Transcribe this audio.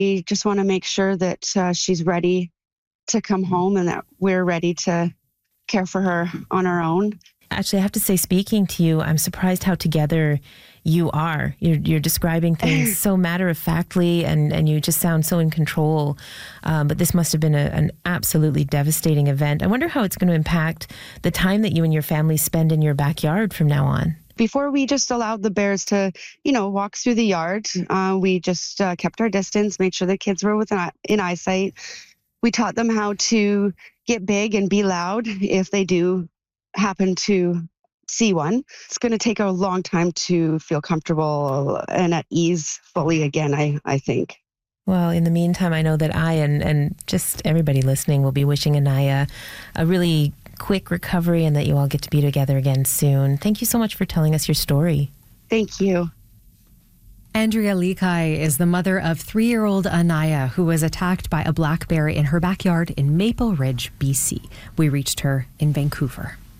We just want to make sure that she's ready to come home and that we're ready to care for her on our own. Actually, I have to say, speaking to you, I'm surprised how together you are. You're describing things so matter-of-factly, and you just sound so in control. But this must have been an absolutely devastating event. I wonder how it's going to impact the time that you and your family spend in your backyard from now on. Before, we just allowed the bears to, walk through the yard. We just kept our distance, made sure the kids were in eyesight. We taught them how to get big and be loud if they do happen to see one. It's going to take a long time to feel comfortable and at ease fully again, I think. Well, in the meantime, I know that I and just everybody listening will be wishing Anaya a really quick recovery and that you all get to be together again soon. Thank you so much for telling us your story. Thank you. Andrea Likai is the mother of 3-year-old Anaya, who was attacked by a black bear in her backyard in Maple Ridge, BC. We reached her in Vancouver.